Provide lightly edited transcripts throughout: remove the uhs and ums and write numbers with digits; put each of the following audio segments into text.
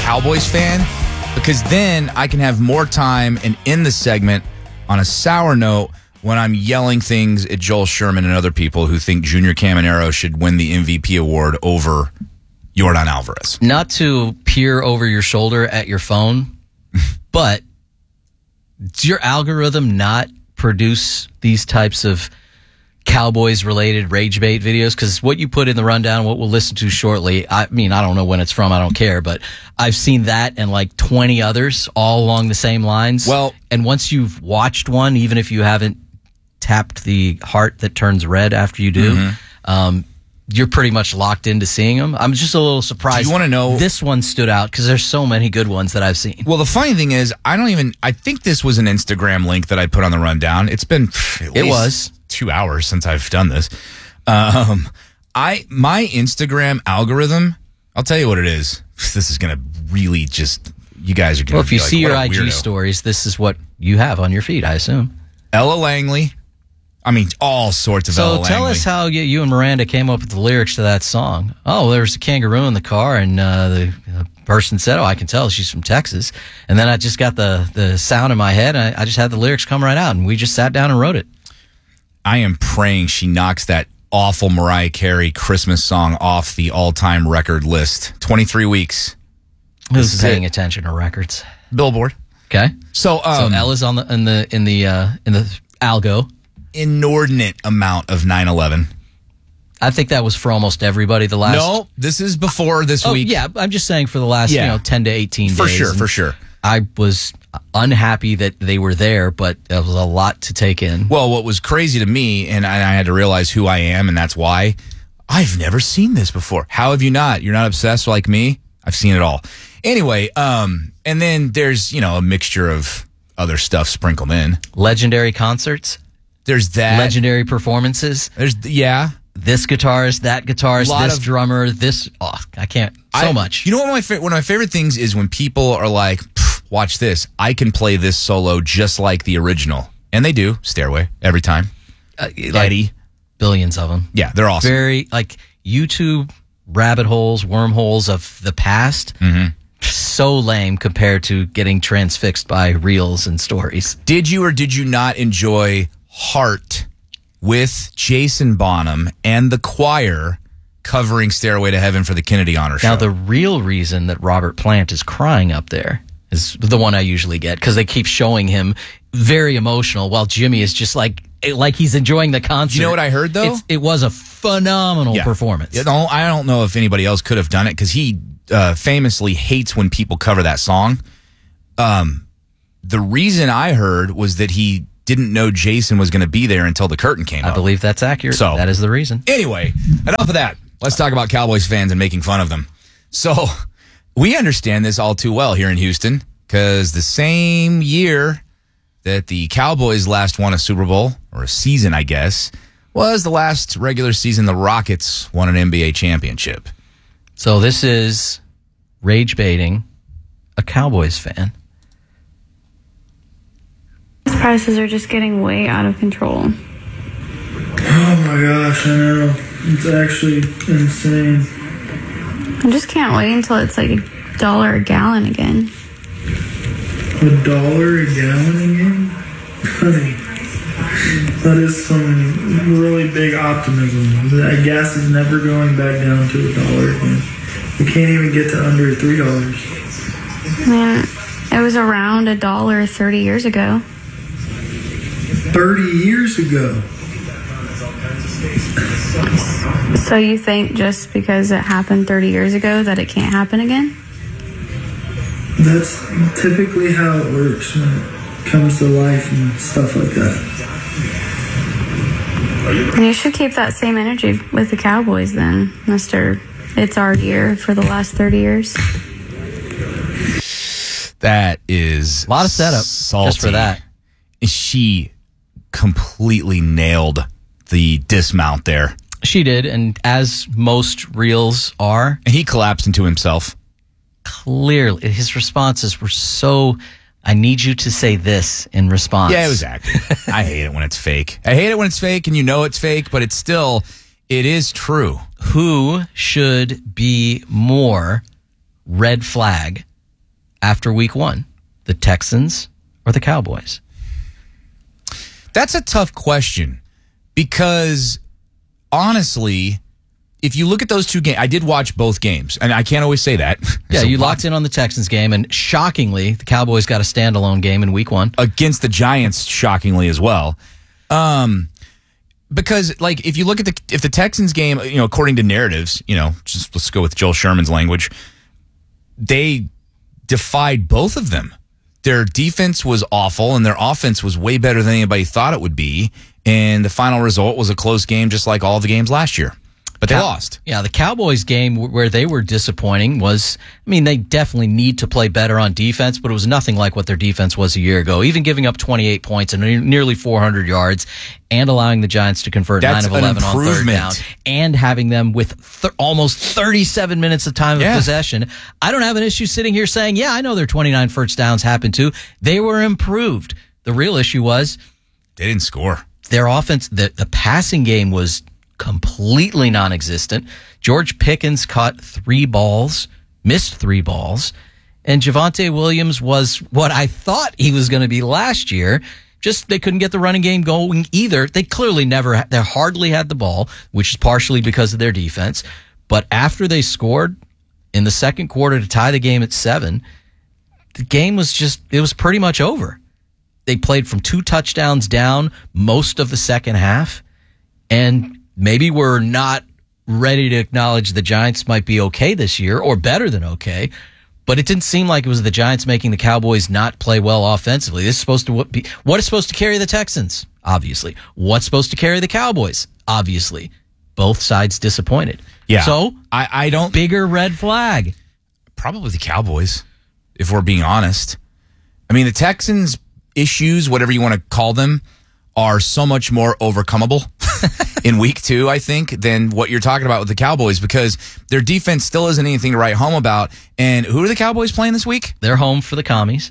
Cowboys fan, because then I can have more time and end the segment on a sour note when I'm yelling things at Joel Sherman and other people who think Junior Caminero should win the MVP award over Yordan Alvarez. Not to peer over your shoulder at your phone, but does your algorithm not produce these types of Cowboys-related rage bait videos? Because what you put in the rundown, what we'll listen to shortly, I mean, I don't know when it's from, I don't care, but I've seen that and like 20 others all along the same lines. Well, and once you've watched one, even if you haven't tapped the heart that turns red after you do, you're pretty much locked into seeing them. I'm just a little surprised. Do you want to know? This one stood out because there's so many good ones that I've seen. Well, the funny thing is, I think this was an Instagram link that I put on the rundown. It's been at least 2 hours since I've done this. My Instagram algorithm, I'll tell you what it is. This is going to really just, you guys are going to if you like, see your IG weirdo. stories, this is what you have on your feed, I assume. Ella Langley. I mean, all sorts of Ella Langley. So tell us how you and Miranda came up with the lyrics to that song. Oh, there was a kangaroo in the car, and the person said, I can tell she's from Texas. And then I just got the sound in my head, and I just had the lyrics come right out, and we just sat down and wrote it. I am praying she knocks that awful Mariah Carey Christmas song off the all-time record list. 23 weeks. Who's paying attention to records? Billboard. Okay. So Ella's on in the algo. Inordinate amount of 9/11. I think that was for almost everybody. No, this is before this week. Yeah, I'm just saying for the last 10 to 18 days. For sure. I was unhappy that they were there, but it was a lot to take in. Well, what was crazy to me, and I had to realize who I am, and that's why, I've never seen this before. How have you not? You're not obsessed like me? I've seen it all. Anyway, and then there's, a mixture of other stuff sprinkled in. Legendary concerts. There's that. Legendary performances. There's, this guitarist, that guitarist, this drummer, this. I can't. Much. You know what one of my favorite things is when people are like, watch this. I can play this solo just like the original. And they do. Stairway. Every time. Eddie. Billions of them. Yeah, they're awesome. Very, YouTube rabbit holes, wormholes of the past. Mm-hmm. So lame compared to getting transfixed by reels and stories. Did you or did you not enjoy Heart with Jason Bonham and the choir covering Stairway to Heaven for the Kennedy Honor Show? Now, the real reason that Robert Plant is crying up there is the one I usually get, because they keep showing him very emotional while Jimmy is just like he's enjoying the concert. You know what I heard, though? It was a phenomenal performance. I don't know if anybody else could have done it, because he famously hates when people cover that song. The reason I heard was that he didn't know Jason was going to be there until the curtain came up. I believe that's accurate. So that is the reason. Anyway, enough of that. Let's talk about Cowboys fans and making fun of them. So we understand this all too well here in Houston, because the same year that the Cowboys last won a Super Bowl, or a season, I guess, was the last regular season the Rockets won an NBA championship. So this is rage baiting a Cowboys fan. Prices are just getting way out of control. Oh my gosh, I know. It's actually insane. I just can't wait until it's like $1 a gallon again. $1 a gallon again? Honey, that is some really big optimism. That gas is never going back down to $1 again. We can't even get to under $3. Man, it was around $1 30 years ago. 30 years ago. So you think just because it happened 30 years ago that it can't happen again? That's typically how it works when it comes to life and stuff like that. And you should keep that same energy with the Cowboys then, Mr. It's our year for the last 30 years. That is a lot of setup salty. Just for that. She completely nailed the dismount there. She did, and as most reels are. And he collapsed into himself. Clearly, his responses were so, I need you to say this in response. Yeah, it was acting. I hate it when it's fake. I hate it when it's fake and you know it's fake, but it's still, it is true. Who should be more red flag after week 1? The Texans or the Cowboys? That's a tough question because, honestly, if you look at those two games, I did watch both games, and I can't always say that. Yeah, you locked in on the Texans game, and shockingly, the Cowboys got a standalone game in week 1. Against the Giants, shockingly as well. Because, like, if you look at if the Texans game, according to narratives, just let's go with Joel Sherman's language, they defied both of them. Their defense was awful, and their offense was way better than anybody thought it would be. And the final result was a close game, just like all the games last year. But they lost. Yeah, the Cowboys game where they were disappointing was, they definitely need to play better on defense, but it was nothing like what their defense was a year ago. Even giving up 28 points and nearly 400 yards and allowing the Giants to convert 9 of 11 on third down and having them with almost 37 minutes of time of possession. I don't have an issue sitting here saying, I know their 29 first downs happened too. They were improved. The real issue was they didn't score. Their offense, the passing game was completely non-existent. George Pickens caught 3 balls, missed 3 balls, and Javonte Williams was what I thought he was going to be last year. Just they couldn't get the running game going either. They clearly they hardly had the ball, which is partially because of their defense. But after they scored in the second quarter to tie the game at 7, the game was it was pretty much over. They played from 2 touchdowns down most of the second half, and maybe we're not ready to acknowledge the Giants might be okay this year or better than okay, but it didn't seem like it was the Giants making the Cowboys not play well offensively. This is supposed to be what is supposed to carry the Texans, obviously. What's supposed to carry the Cowboys, obviously. Both sides disappointed. Yeah. So I don't bigger red flag. Probably the Cowboys, if we're being honest. The Texans' issues, whatever you want to call them, are so much more overcomeable in week 2, I think, than what you're talking about with the Cowboys, because their defense still isn't anything to write home about. And who are the Cowboys playing this week? They're home for the Commies.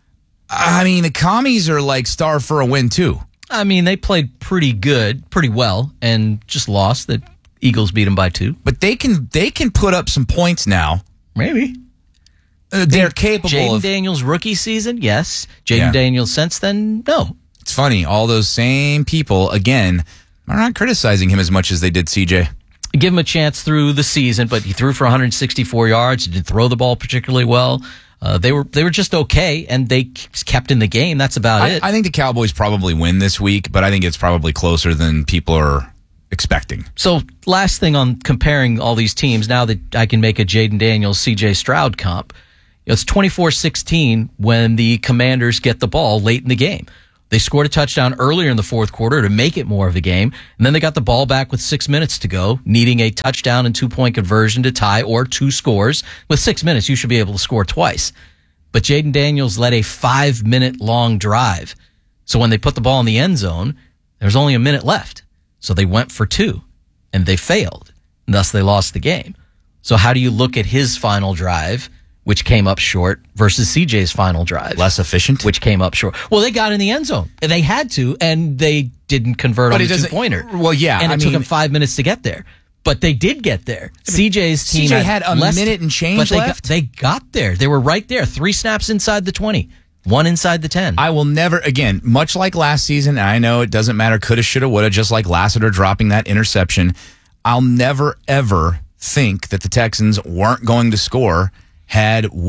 The Commies are like starved for a win, too. They played pretty well, and just lost. The Eagles beat them by 2. But they can put up some points now. Maybe. They're capable of... Jaden Daniels' rookie season, yes. Jaden Daniels since then, no. It's funny, all those same people, again, are not criticizing him as much as they did CJ. Give him a chance through the season, but he threw for 164 yards. He didn't throw the ball particularly well. They were just okay, and they kept in the game. That's about it. I think the Cowboys probably win this week, but I think it's probably closer than people are expecting. So last thing on comparing all these teams, now that I can make a Jaden Daniels, CJ Stroud comp, it's 24-16 when the Commanders get the ball late in the game. They scored a touchdown earlier in the fourth quarter to make it more of a game, and then they got the ball back with 6 minutes to go, needing a touchdown and 2-point conversion to tie or 2 scores. With 6 minutes, you should be able to score twice. But Jaden Daniels led a 5-minute long drive. So when they put the ball in the end zone, there's only a minute left. So they went for 2, and they failed, and thus they lost the game. So how do you look at his final drive, which came up short, versus CJ's final drive? Less efficient? Which came up short. Well, they got in the end zone. They had to, and they didn't convert on the 2-pointer. Well, yeah. And it took them 5 minutes to get there. But they did get there. CJ's team had a minute and change left. They got there. They were right there. 3 snaps inside the 20. 1 inside the 10. I will never, again, much like last season, and I know it doesn't matter, coulda, shoulda, woulda, just like Lassiter dropping that interception, I'll never, ever think that the Texans weren't going to score had Dare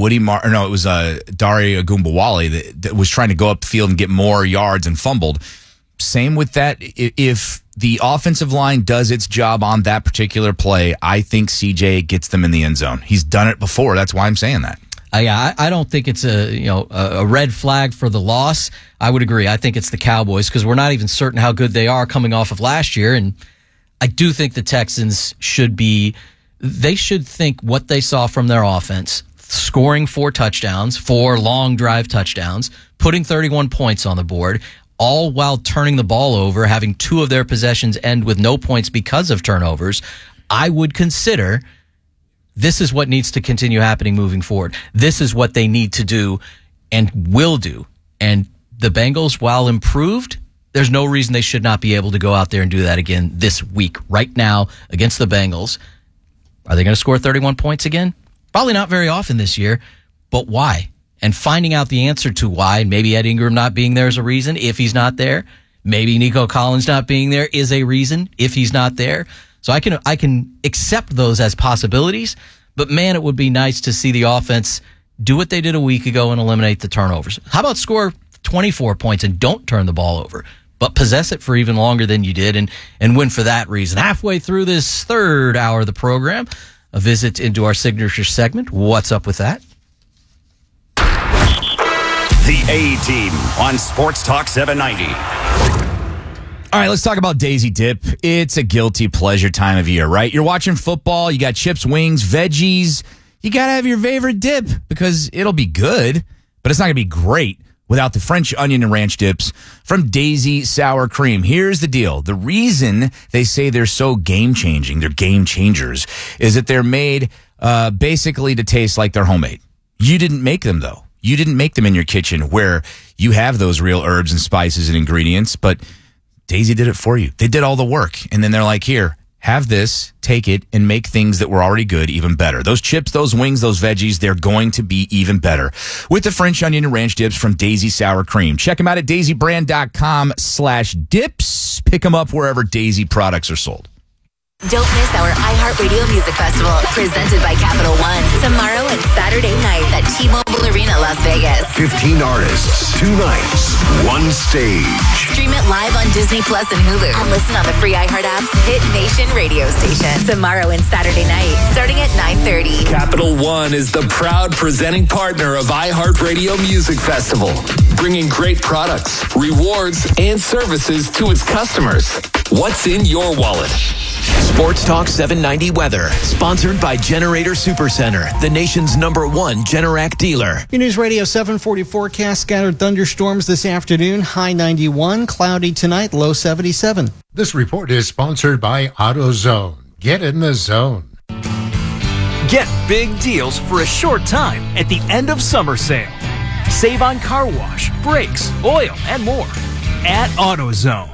Ogunbowale that was trying to go up the field and get more yards and fumbled. Same with that. If the offensive line does its job on that particular play, I think CJ gets them in the end zone. He's done it before. That's why I'm saying that. I don't think it's a red flag for the loss. I would agree. I think it's the Cowboys because we're not even certain how good they are coming off of last year. And I do think the Texans should think what they saw from their offense, scoring 4 touchdowns, 4 long drive touchdowns, putting 31 points on the board, all while turning the ball over, having 2 of their possessions end with no points because of turnovers. I would consider this is what needs to continue happening moving forward. This is what they need to do and will do. And the Bengals, while improved, there's no reason they should not be able to go out there and do that again this week, right now, against the Bengals. Are they going to score 31 points again? Probably not very often this year, but why? and finding out the answer to why. Maybe Ed Ingram not being there is a reason if he's not there. Maybe Nico Collins not being there is a reason if he's not there. So I can accept those as possibilities, but man, it would be nice to see the offense do what they did a week ago and eliminate the turnovers. How about score 24 points and don't turn the ball over, but possess it for even longer than you did and win for that reason? Halfway through this third hour of the program, a visit into our signature segment. What's up with that? The A-Team on Sports Talk 790. All right, let's talk about Daisy Dip. It's a guilty pleasure time of year, right? You're watching football, you got chips, wings, veggies. You got to have your favorite dip because it'll be good, but it's not going to be great without the French onion and ranch dips from Daisy Sour Cream. Here's the deal. The reason they say they're so game-changing, they're game changers, is that they're made basically to taste like they're homemade. You didn't make them, though. You didn't make them in your kitchen where you have those real herbs and spices and ingredients, but Daisy did it for you. They did all the work, and then they're like, here, have this, take it, and make things that were already good even better. Those chips, those wings, those veggies, they're going to be even better with the French onion and ranch dips from Daisy Sour Cream. Check them out at daisybrand.com/dips. Pick them up wherever Daisy products are sold. Don't miss our iHeartRadio Music Festival, presented by Capital One, tomorrow and Saturday night at T-Mobile Arena, Las Vegas. 15 artists, 2 nights, 1 stage. Stream it live on Disney Plus and Hulu, and listen on the free iHeart app's Hit Nation radio station. Tomorrow and Saturday night, starting at 9:30. Capital One is the proud presenting partner of iHeartRadio Music Festival, bringing great products, rewards, and services to its customers. What's in your wallet? Sports Talk 790 weather, sponsored by Generator Supercenter, the nation's #1 Generac dealer. Your News Radio 740 forecast: scattered thunderstorms this afternoon, high 91, cloudy tonight, low 77. This report is sponsored by AutoZone. Get in the zone. Get big deals for a short time at the end of summer sale. Save on car wash, brakes, oil, and more at AutoZone.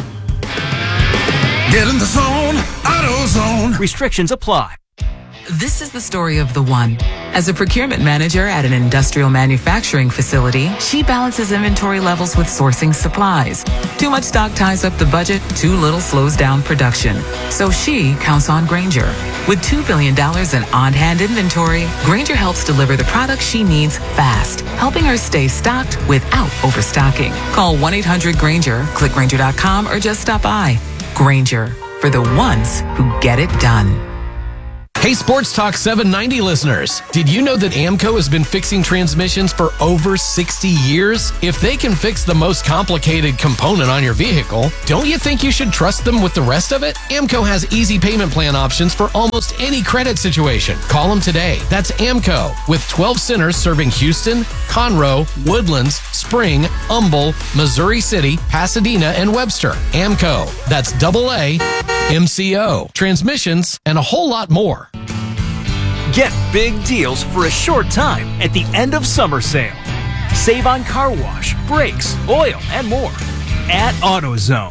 Get in the zone, AutoZone. Restrictions apply. This is the story of the one. As a procurement manager at an industrial manufacturing facility, she balances inventory levels with sourcing supplies. Too much stock ties up the budget, too little slows down production. So she counts on Grainger. With $2 billion in on-hand inventory, Grainger helps deliver the products she needs fast, helping her stay stocked without overstocking. Call 1-800-GRAINGER, click Grainger.com, or just stop by. Grainger, for the ones who get it done. Hey, Sports Talk 790 listeners. Did you know that AMCO has been fixing transmissions for over 60 years? If they can fix the most complicated component on your vehicle, don't you think you should trust them with the rest of it? AMCO has easy payment plan options for almost any credit situation. Call them today. That's AMCO, with 12 centers serving Houston, Conroe, Woodlands, Spring, Humble, Missouri City, Pasadena, and Webster. AMCO. That's AAMCO. Transmissions and a whole lot more. Get big deals for a short time at the end of summer sale. Save on car wash, brakes, oil, and more at AutoZone.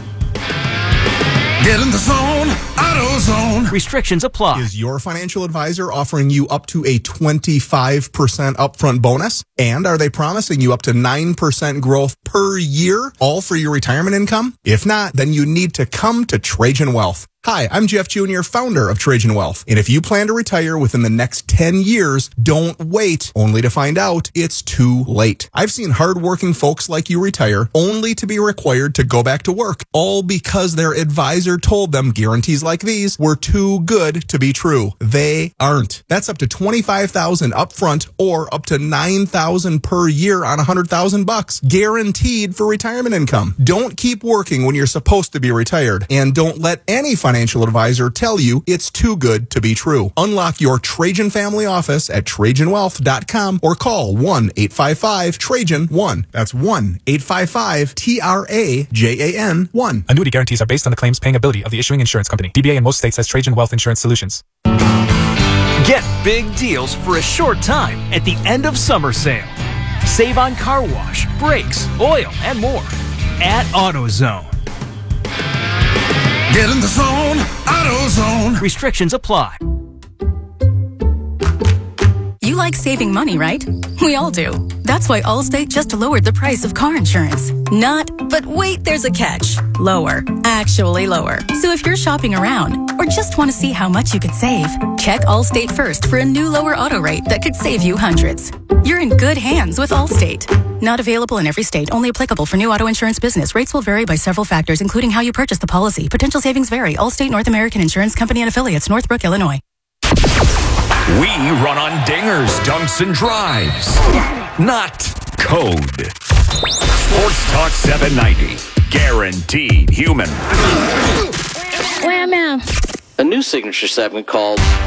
Get in the zone, AutoZone. Restrictions apply. Is your financial advisor offering you up to a 25% upfront bonus? And are they promising you up to 9% growth per year, all for your retirement income? If not, then you need to come to Trajan Wealth. Hi, I'm Jeff Jr., founder of Trajan Wealth. And if you plan to retire within the next 10 years, don't wait only to find out it's too late. I've seen hardworking folks like you retire only to be required to go back to work, all because their advisor told them guarantees like these were too good to be true. They aren't. That's up to $25,000 upfront or up to $9,000 per year on $100,000, guaranteed for retirement income. Don't keep working when you're supposed to be retired, and don't let any financial advisor tell you it's too good to be true. Unlock your Trajan family office at TrajanWealth.com or call 1-855-TRAJAN-1. That's 1-855-TRAJAN-1. Annuity guarantees are based on the claims paying ability of the issuing insurance company. DBA in most states has Trajan Wealth Insurance Solutions. Get big deals for a short time at the end of summer sale. Save on car wash, brakes, oil, and more at AutoZone. Get in the zone, AutoZone. Restrictions apply. You like saving money, right? We all do. That's why Allstate just lowered the price of car insurance. But wait, there's a catch. Lower. Actually lower. So if you're shopping around or just want to see how much you could save, check Allstate first for a new lower auto rate that could save you hundreds. You're in good hands with Allstate. Not available in every state. Only applicable for new auto insurance business. Rates will vary by several factors, including how you purchase the policy. Potential savings vary. Allstate North American Insurance Company and Affiliates, Northbrook, Illinois. We run on dingers, dunks, and drives, not code. Sports Talk 790. Guaranteed human. A new signature segment called